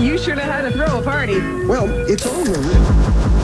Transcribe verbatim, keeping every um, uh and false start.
You should have had to throw a party. Well, it's over.